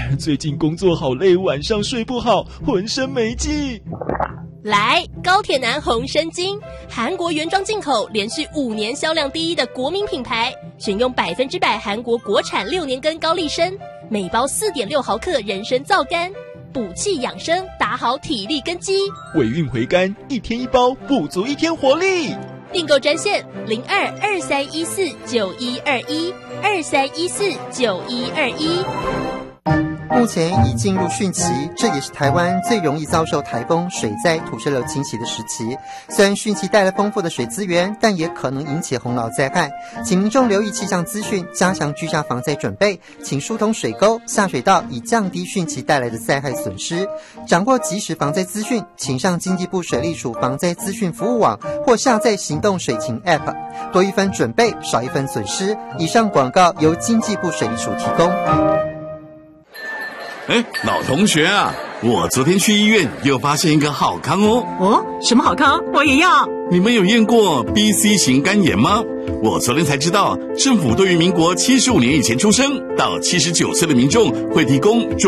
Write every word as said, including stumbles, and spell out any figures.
最近工作好累，晚上睡不好，浑身没劲。 来，高铁男红参精，韩国原装进口，连续五年销量第一的国民品牌，选用百分之百韩国国产六年根高丽参，每包 四点六毫克人参皂苷，补气养生，打好体力根基。 尾韵回甘，一天一包，补足一天活力。 订购专线零二二三一四九一二一二三一四九一二一。 目前已进入汛期，这也是台湾最容易遭受台风、水灾、土石流侵袭的时期。虽然汛期带来丰富的水资源，但也可能引起洪涝灾害，请民众留意气象资讯，加强居家防灾准备，请疏通水沟、下水道，以降低汛期带来的灾害损失。掌握即时防灾资讯，请上经济部水利署防灾资讯服务网或下载行动水情 App， 多一分准备，少一分损失。以上广告由经济部水利署提供。 哎，老同学啊，我昨天去医院又发现一个好康哦。 哦，什么好康？我也要。 你们有验过 B C 型肝炎吗？我昨天才知道，政府对于民国七十五年以前出生到七十九岁的民众会提供